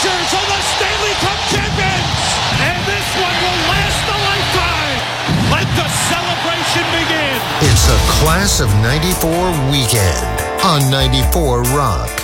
Rangers are the Stanley Cup champions! And this one will last a lifetime! Let the celebration begin! It's a Class of '94 weekend on 94 Rock.